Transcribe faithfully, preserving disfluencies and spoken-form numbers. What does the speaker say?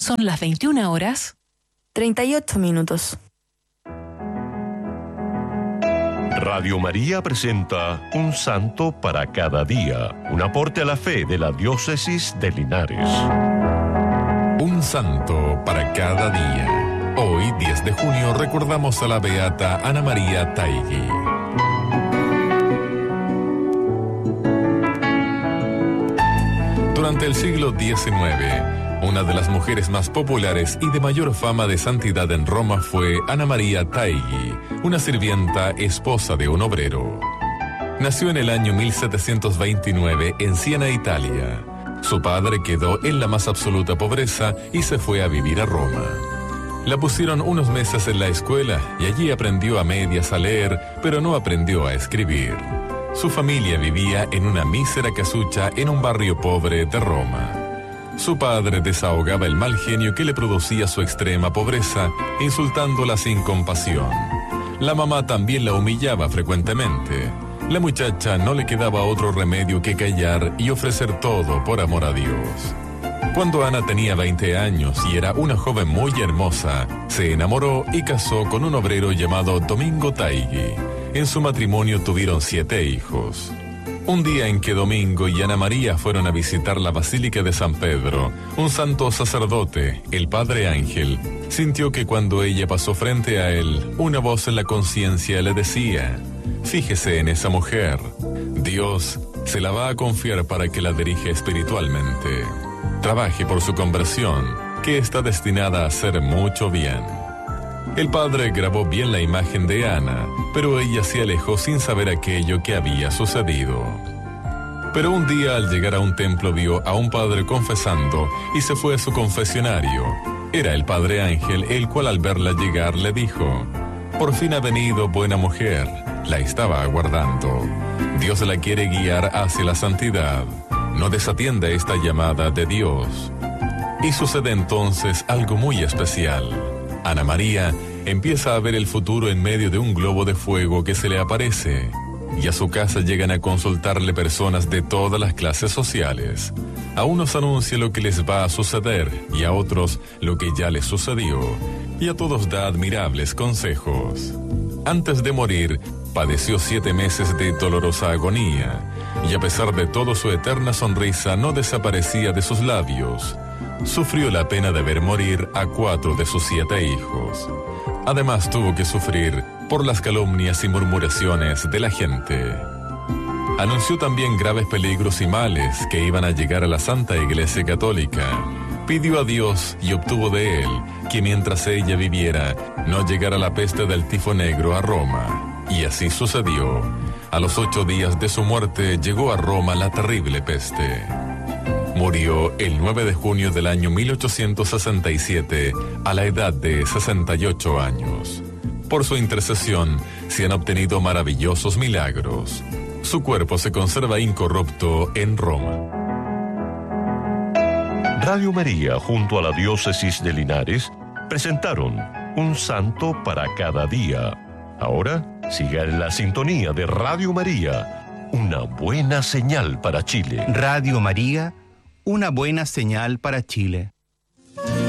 Son las veintiuna horas, treinta y ocho minutos. Radio María presenta Un Santo para cada día, un aporte a la fe de la Diócesis de Linares. Un Santo para cada día. Hoy, diez de junio, recordamos a la beata Ana María Taigui. Durante el siglo diecinueve, una de las mujeres más populares y de mayor fama de santidad en Roma fue Ana María Taigui, una sirvienta esposa de un obrero. Nació en el año mil setecientos veintinueve en Siena, Italia. Su padre quedó en la más absoluta pobreza y se fue a vivir a Roma. La pusieron unos meses en la escuela y allí aprendió a medias a leer, pero no aprendió a escribir. Su familia vivía en una mísera casucha en un barrio pobre de Roma. Su padre desahogaba el mal genio que le producía su extrema pobreza, insultándola sin compasión. La mamá también la humillaba frecuentemente. La muchacha no le quedaba otro remedio que callar y ofrecer todo por amor a Dios. Cuando Ana tenía veinte años y era una joven muy hermosa, se enamoró y casó con un obrero llamado Domingo Taigui. En su matrimonio tuvieron siete hijos. Un día en que Domingo y Ana María fueron a visitar la Basílica de San Pedro, un santo sacerdote, el Padre Ángel, sintió que cuando ella pasó frente a él, una voz en la conciencia le decía: «Fíjese en esa mujer. Dios se la va a confiar para que la dirija espiritualmente. Trabaje por su conversión, que está destinada a hacer mucho bien». El padre grabó bien la imagen de Ana, pero ella se alejó sin saber aquello que había sucedido. Pero un día al llegar a un templo vio a un padre confesando y se fue a su confesionario. Era el Padre Ángel, el cual al verla llegar le dijo: «Por fin ha venido, buena mujer». La estaba aguardando. Dios la quiere guiar hacia la santidad. No desatienda esta llamada de Dios. Y sucede entonces algo muy especial. Ana María empieza a ver el futuro en medio de un globo de fuego que se le aparece, y a su casa llegan a consultarle personas de todas las clases sociales. A unos anuncia lo que les va a suceder y a otros lo que ya les sucedió, y a todos da admirables consejos. Antes de morir, padeció siete meses de dolorosa agonía, y a pesar de todo su eterna sonrisa no desaparecía de sus labios. Sufrió la pena de ver morir a cuatro de sus siete hijos. Además tuvo que sufrir por las calumnias y murmuraciones de la gente. Anunció también graves peligros y males que iban a llegar a la Santa Iglesia Católica. Pidió a Dios y obtuvo de él que mientras ella viviera no llegara la peste del tifo negro a Roma. Y así sucedió. A los ocho días de su muerte llegó a Roma la terrible peste. Murió el nueve de junio del año mil ochocientos sesenta y siete a la edad de sesenta y ocho años. Por su intercesión se han obtenido maravillosos milagros. Su cuerpo se conserva incorrupto en Roma. Radio María junto a la Diócesis de Linares presentaron Un Santo para cada día. Ahora siga en la sintonía de Radio María, una buena señal para Chile. Radio María, una buena señal para Chile.